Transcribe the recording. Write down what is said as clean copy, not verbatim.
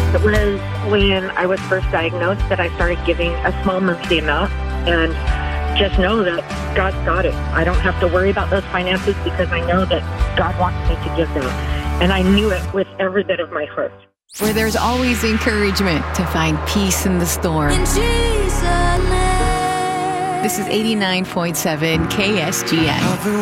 It was when I was first diagnosed that I started giving a small monthly amount, and just know that God's got it. I don't have to worry about those finances because I know that God wants me to give them. And I knew it with every bit of my heart. Where there's always encouragement to find peace in the storm. In Jesus' name. This is 89.7 KSGN.